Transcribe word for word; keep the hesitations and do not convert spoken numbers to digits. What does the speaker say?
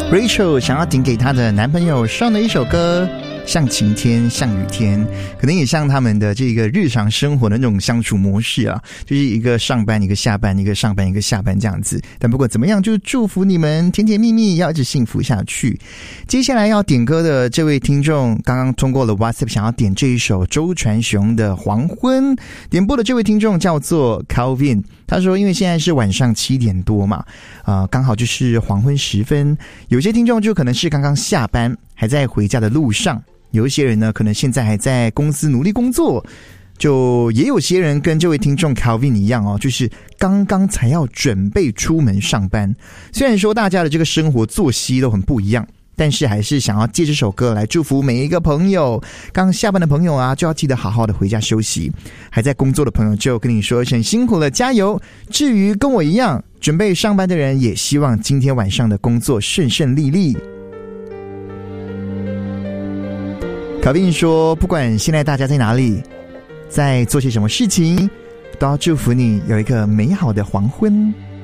Rachel 想要点给她的男朋友上的一首歌，像晴天像雨天，可能也像他们的这个日常生活的那种相处模式啊，就是一个上班一个下班，一个上班一个下班这样子。但不管怎么样，就祝福你们甜甜蜜蜜，要一直幸福下去。接下来要点歌的这位听众刚刚通过了 WhatsApp 想要点这一首周传雄的黄昏，点播的这位听众叫做 Calvin， 他说因为现在是晚上七点多嘛，呃，刚好就是黄昏时分，有些听众就可能是刚刚下班还在回家的路上，有一些人呢可能现在还在公司努力工作，就也有些人跟这位听众 Calvin 一样哦，就是刚刚才要准备出门上班。虽然说大家的这个生活作息都很不一样，但是还是想要借这首歌来祝福每一个朋友。刚下班的朋友啊，就要记得好好的回家休息，还在工作的朋友就跟你说一声辛苦了，加油。至于跟我一样准备上班的人，也希望今天晚上的工作顺顺利利。卡宾说不管现在大家在哪里，在做些什么事情，都要祝福你有一个美好的黄昏。